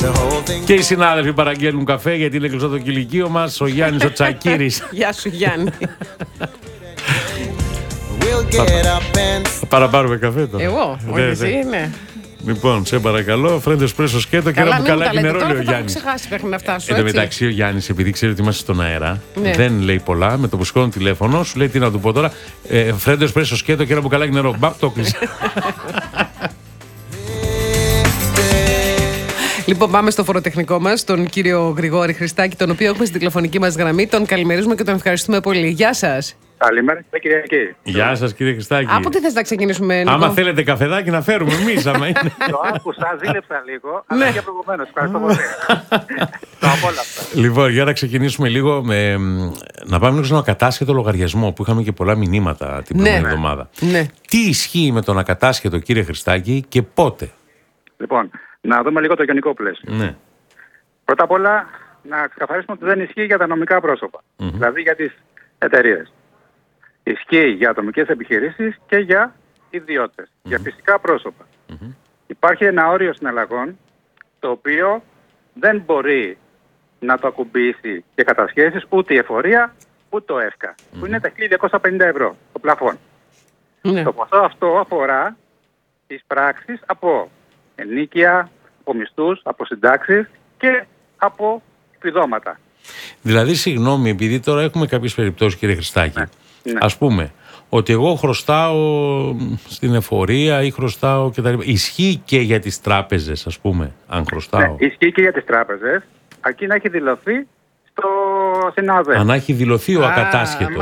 Και οι συνάδελφοι παραγγέλνουν καφέ γιατί είναι κλειστό το κηλικείο μας. Ο Γιάννης ο Τσακίρης. Γεια σου Γιάννη. Θα παραπάρουμε καφέ τώρα. Εγώ, όχι εσύ, ναι. Λοιπόν, σε παρακαλώ, φρέντο εσπρέσο σκέτο και ένα μπουκαλάκι νερό, λέει ο Γιάννης. Θα ξεχάσει μέχρι να φτάσω. Εν τω μεταξύ, ο Γιάννης, επειδή ξέρει ότι είμαστε στον αέρα, δεν λέει πολλά. Με το που σηκώνει τηλέφωνο, σου λέει τι να του πω τώρα. Φρέντο εσπρέσο σκέτο και ένα μπουκαλάκι νερό. Μπαπ, το κλείσε. Λοιπόν, πάμε στο φοροτεχνικό μας, τον κύριο Γρηγόρη Χριστάκη, τον οποίο έχουμε στην τηλεφωνική μας γραμμή. Τον καλημερίζουμε και τον ευχαριστούμε πολύ. Γεια σας. Καλημέρα, κύριε Κυριακή. Γεια σας, κύριε Χριστάκη. Από τι θες να ξεκινήσουμε, Νίκο? Άμα θέλετε καφεδάκι να φέρουμε εμείς, άμα είναι. Το άκουσα, ζήλεψα λίγο, αλλά και προηγουμένως. Ευχαριστώ πολύ. Το απόλαυσα. Λοιπόν, για να ξεκινήσουμε λίγο, να πάμε λίγο στον ακατάσχετο λογαριασμό που είχαμε και πολλά μηνύματα την προηγούμενη εβδομάδα. Ναι. Τι ισχύει με τον ακατάσχετο, κύριε Χριστάκη, και πότε? Λοιπόν, να δούμε λίγο το γενικό πλαίσιο. Ναι. Πρώτα απ' όλα, να ξεκαθαρίσουμε ότι δεν ισχύει για τα νομικά πρόσωπα. Δηλαδή για τις εταιρείες. Ισχύει για ατομικές επιχειρήσεις και για ιδιώτες, για φυσικά πρόσωπα. Υπάρχει ένα όριο συναλλαγών, το οποίο δεν μπορεί να το ακουμπήσει και κατασχέσεις ούτε η εφορία, ούτε το ΕΦΚΑ, που είναι τα 1.250 ευρώ, το πλαφόν. Το ποσό αυτό αφορά τις πράξεις από ενίκεια, από μισθούς, από συντάξεις και από επιδόματα. Δηλαδή, συγγνώμη, επειδή τώρα έχουμε κάποιες περιπτώσεις, κύριε Χριστάκη, ας πούμε, ότι εγώ χρωστάω στην εφορία ή χρωστάω κτλ. Ισχύει και για τις τράπεζες, ας πούμε, αν χρωστάω? Ναι, ισχύει και για τις τράπεζες, αρκεί να έχει δηλωθεί στην ΑΔΕ. Αν έχει δηλωθεί ο ακατάσχετος.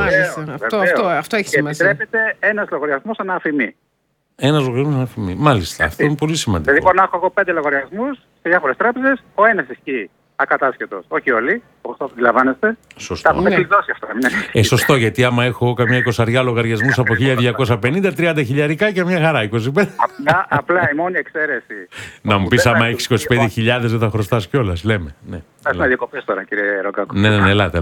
Αυτό έχει σημασία. Και επιτρέπεται ένας λογαριασμός ανά αφημί. Ένας λογαριασμός ανά αφημί. Μάλιστα, αυτό είναι πολύ σημαντικό. Δηλαδή, να έχω εγώ 5 λογαριασμούς σε διάφορες τράπεζες, ο ένας ισχύει ακατάσχετος. Όχι όλοι, όπως το αντιλαμβάνεστε. Σωστό. Τα έχουμε κλειδώσει αυτά. Σωστό, γιατί άμα έχω καμιά 20 λογαριασμούς από 1.250, 30 χιλιαρικά και μια χαρά, 25. Απλά η μόνη εξαίρεση. Να μου πεις, άμα έχεις 25.000 δεν θα χρωστάς κιόλας, λέμε. Θες να διακοπές τώρα, κύριε Ρογκάκο? Ναι, ελάτε.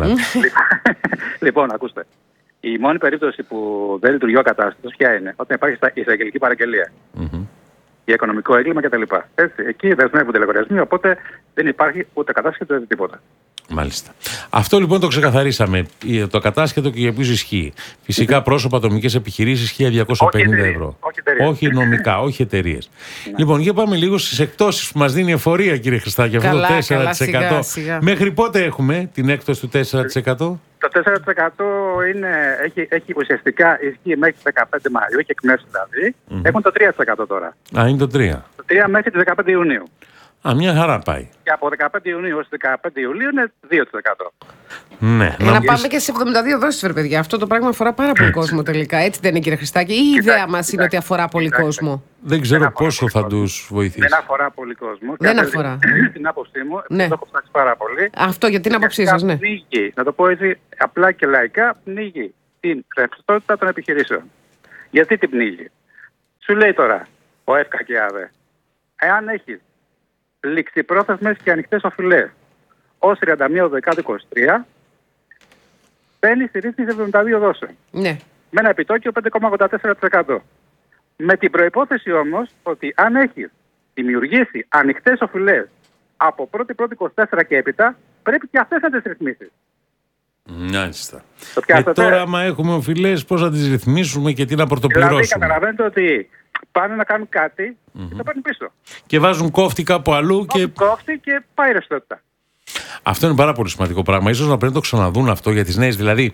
Λοιπόν, ακούστε. Η μόνη περίπτωση που δεν λειτουργεί ο ακατάσχετος ποια είναι? Όταν υπάρχει η εισαγγελική παραγγελία. Για οικονομικό έγκλημα κτλ. Εκεί δεσμεύονται λογαριασμοί, οπότε δεν υπάρχει ούτε κατάσχετο ούτε τίποτα. Μάλιστα. Αυτό λοιπόν το ξεκαθαρίσαμε. Το κατάσχετο και για ποιους ισχύει. Φυσικά πρόσωπα, ατομικές επιχειρήσεις, 1.250 ευρώ. Όχι νομικά, όχι εταιρείες. Λοιπόν, για πάμε λίγο στις εκπτώσεις που μας δίνει η εφορία, κύριε Χριστάκη. Αυτό το 4%. Σιγά. Μέχρι πότε έχουμε την έκπτωση του 4%? Το 4% έχει ουσιαστικά ισχύει μέχρι τις 15 Μαΐου, έχει εκμεύσει δηλαδή. Έχουν το 3% τώρα. Είναι το 3%. Το 3% μέχρι τις 15 Ιουνίου. Μια χαρά πάει. Και από 15 Ιουνίου ως 15 Ιουλίου είναι 2%. Ναι. Να πάμε και σε 72 δόσεις, ρε παιδιά. Αυτό το πράγμα αφορά πάρα πολύ κόσμο τελικά. Έτσι δεν είναι, κύριε Χριστάκη? Ή η ιδέα μας είναι ότι αφορά πολύ κόσμο? Δεν ξέρω πόσο θα τους βοηθήσει. Δεν αφορά πολύ κόσμο. Δεν αφορά. Την άποψή μου, το έχω ψάξει πάρα πολύ. Αυτό για την άποψή σας, ναι. Πνίγει, να το πω έτσι απλά και λαϊκά, πνίγει την ρευστότητα των επιχειρήσεων. Γιατί την πνίγει? Σου λέει τώρα ο ΕΦΚΑ και η ΑΔΕ, εάν έχεις ληξιπρόθεσμες και ανοιχτές οφειλές ως 31 Δεκάτου 23, μπαίνει στη ρύθμιση 72 δόσεων. Ναι. Με ένα επιτόκιο 5,84%. Με την προϋπόθεση όμως ότι αν έχεις δημιουργήσει ανοιχτές οφειλές από 1η 24 και έπειτα, πρέπει και αυτές να τις ρυθμίσεις. Μάλιστα. Τώρα, άμα έχουμε οφειλές, πώς θα τις ρυθμίσουμε και τι να πρωτοπληρώσουμε? Δηλαδή, καταλαβαίνετε ότι πάνε να κάνουν κάτι και το παίρνουν πίσω. Και βάζουν κόφτη κάπου αλλού. Κόφτη και πάει η ρευστότητα. Αυτό είναι πάρα πολύ σημαντικό πράγμα. Ίσως να πρέπει να το ξαναδούν αυτό για τις νέες. Δηλαδή,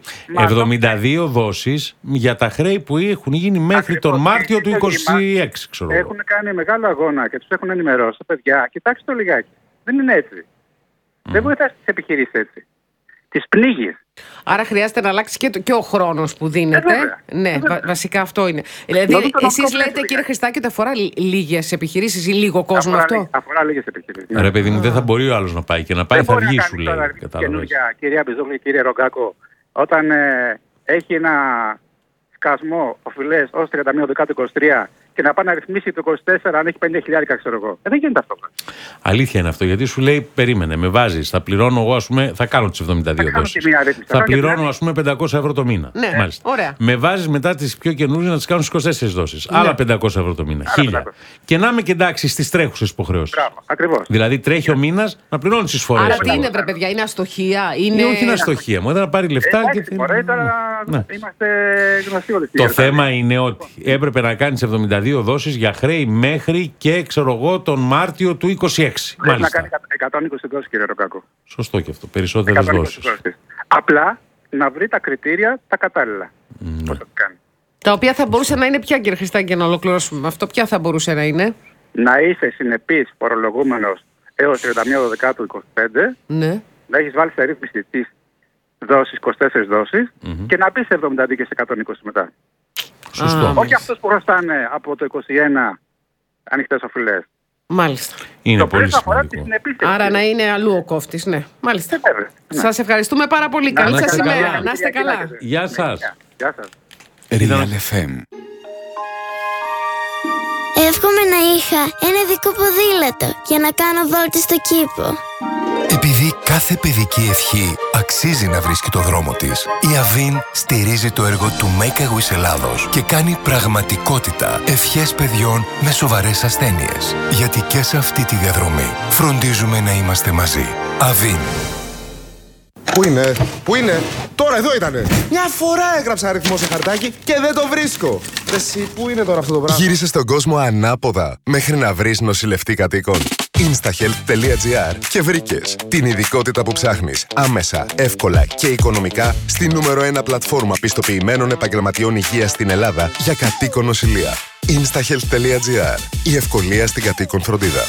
72 δόσεις για τα χρέη που έχουν γίνει μέχρι τον Μάρτιο του 26, ξέρω. Έχουν κάνει μεγάλο αγώνα και τους έχουν ενημερώσει. Παιδιά, κοιτάξτε το λιγάκι. Δεν είναι έτσι. Δεν βοηθάς τις επιχειρήσεις έτσι. Τις πνίγεις. Άρα χρειάζεται να αλλάξει και ο χρόνος που δίνεται. Ναι, βασικά αυτό είναι. Δηλαδή, εσείς λέτε, κύριε Χριστάκη, ότι αφορά λίγες επιχειρήσεις ή λίγο κόσμο αυτό? Αφορά λίγες επιχειρήσεις. Ρε παιδί μου, δεν θα μπορεί ο άλλος να πάει και να πάει, θα βγει, σου λέει. Καινούργια, κυρία Μπιζόγλου, κύριε Ρογκάκο, όταν έχει ένα σκασμό οφειλές ως 31 Δεκάτου 23 και να πάει να ρυθμίσει το 24 αν έχει 50.000, ξέρω εγώ. Δεν γίνεται αυτό. Αλήθεια είναι αυτό, γιατί σου λέει, περίμενε, με βάζεις, θα πληρώνω εγώ, ας πούμε, θα κάνω τις 72 δόσεις. Θα πληρώνω, ας πούμε, 500 ευρώ το μήνα. Ναι, μάλιστα. Ωραία. Με βάζεις μετά τις πιο καινούριες να τις κάνω στις 24 δόσεις. Ναι. Άλλα 500 ευρώ το μήνα. 1.000. Και να είμαι και εντάξει στις τρέχουσες υποχρεώσεις. Ακριβώς. Δηλαδή τρέχει ο μήνας να πληρώνεις τις φορές. Άρα τι είναι, βρε παιδιά, είναι αστοχία? Όχι, είναι αστοχία. Μου να πάρει λεφτά και. Είμαστε γνωστοί όλοι. Το θέμα είναι ότι έπρεπε να κάνεις 72 δόσεις για χρέη μέχρι και, ξέρω εγώ, τον Μάρτιο του 26. Πρέπει να κάνει 120 δόσεις, κύριε Ροκάκο. Σωστό και αυτό. Περισσότερες δόσεις. Απλά να βρει τα κριτήρια τα κατάλληλα. Πώς θα το κάνει. Τα οποία θα μπορούσε να είναι ποια, κύριε Χριστάκη, για να ολοκληρώσουμε αυτό? Ποια θα μπορούσε να είναι? Να είσαι συνεπής φορολογούμενος έως 31 του 25. Ναι. Να έχεις βάλει σε ρύθμιση τις δόσεις, 24 δόσεις, και να μπει σε 70 και σε 120 μετά. Σωστό. Όχι αυτούς που χρωστάνε από το 21 ανοιχτές οφειλές. Μάλιστα. Είναι το πολύ σημαντικό. Άρα να είναι αλλού ο κόφτης, ναι. Μάλιστα. Σας ευχαριστούμε πάρα πολύ. Καλή σας ημέρα. Να είστε καλά. Γεια σας. Γεια σας. Real FM. Εύχομαι να είχα ένα δικό ποδήλατο για να κάνω βόλτες στο κήπο. Επειδή κάθε παιδική ευχή αξίζει να βρίσκει το δρόμο της, η Αβίν στηρίζει το έργο του Make a Wish Ελλάδος και κάνει πραγματικότητα ευχές παιδιών με σοβαρές ασθένειες. Γιατί και σε αυτή τη διαδρομή φροντίζουμε να είμαστε μαζί. Αβίν. Πού είναι, τώρα εδώ ήτανε. Μια φορά έγραψα αριθμό σε χαρτάκι και δεν το βρίσκω. Εσύ, πού είναι τώρα αυτό το πράγμα? Γύρισε στον κόσμο ανάποδα μέχρι να βρεις νοσηλευτή κατοίκων. Instahealth.gr και βρήκες την ειδικότητα που ψάχνεις άμεσα, εύκολα και οικονομικά στη νούμερο 1 πλατφόρμα πιστοποιημένων επαγγελματιών υγείας στην Ελλάδα για κατοίκον νοσηλεία. Instahealth.gr. Η ευκολία στην κατοίκον φροντίδα.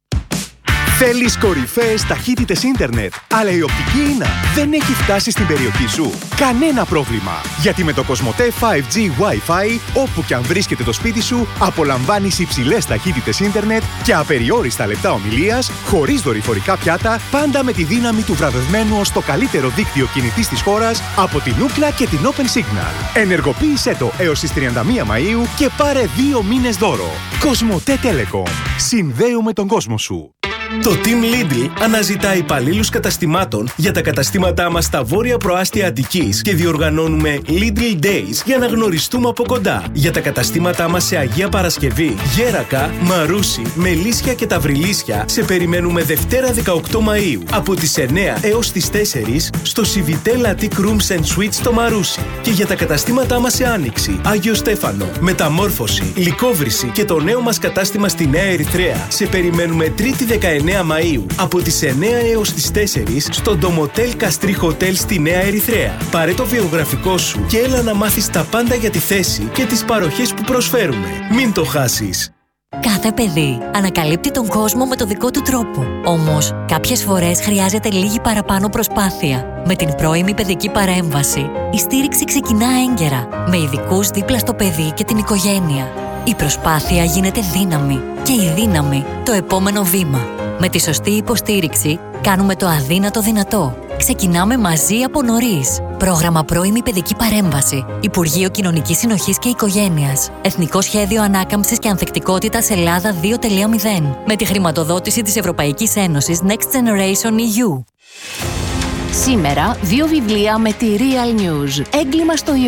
Θέλεις κορυφαίες ταχύτητες ίντερνετ, αλλά η οπτική ίνα δεν έχει φτάσει στην περιοχή σου? Κανένα πρόβλημα! Γιατί με το Κοσμοτέ 5G Wi-Fi, όπου και αν βρίσκεται το σπίτι σου, απολαμβάνεις υψηλές ταχύτητες ίντερνετ και απεριόριστα λεπτά ομιλίας, χωρίς δορυφορικά πιάτα, πάντα με τη δύναμη του βραβευμένου ως το καλύτερο δίκτυο κινητής της χώρας από την Ookla και την Open Signal. Ενεργοποίησέ το έως τις 31 Μαΐου και πάρε 2 μήνες δώρο. Κοσμοτέ Telecom. Συνδέουμε τον κόσμο σου. Το Team Lidl αναζητά υπαλλήλους καταστημάτων για τα καταστήματά μας στα βόρεια προάστια Αττικής και διοργανώνουμε Lidl Days για να γνωριστούμε από κοντά. Για τα καταστήματά μας σε Αγία Παρασκευή, Γέρακα, Μαρούσι, Μελίσια και Ταυριλίσια σε περιμένουμε Δευτέρα 18 Μαΐου από τις 9 έως τις 4 στο Civitel Attic Rooms and Suites στο Μαρούσι. Και για τα καταστήματά μας σε Άνοιξη, Άγιο Στέφανο, Μεταμόρφωση, Λυκόβρηση και το νέο μας κατάστημα στη Νέα Ερυθρέα σε περιμένουμε Τρίτη 19 Μαΐου από τις 9 έως τις 4 στο Ντομοτέλ Καστρί Χοτέλ στη Νέα Ερυθρέα. Πάρε το βιογραφικό σου και έλα να μάθεις τα πάντα για τη θέση και τις παροχές που προσφέρουμε. Μην το χάσεις! Κάθε παιδί ανακαλύπτει τον κόσμο με το δικό του τρόπο. Όμως, κάποιες φορές χρειάζεται λίγη παραπάνω προσπάθεια. Με την πρώιμη παιδική παρέμβαση, η στήριξη ξεκινά έγκαιρα, με ειδικούς δίπλα στο παιδί και την οικογένεια. Η προσπάθεια γίνεται δύναμη και η δύναμη το επόμενο βήμα. Με τη σωστή υποστήριξη κάνουμε το αδύνατο δυνατό. Ξεκινάμε μαζί από νωρίς. Πρόγραμμα Πρώιμη Παιδική Παρέμβαση. Υπουργείο Κοινωνικής Συνοχής και Οικογένειας. Εθνικό Σχέδιο Ανάκαμψης και Ανθεκτικότητας Ελλάδα 2.0. Με τη χρηματοδότηση της Ευρωπαϊκής Ένωσης Next Generation EU. Σήμερα 2 βιβλία με τη Real News. Έγκλημα στο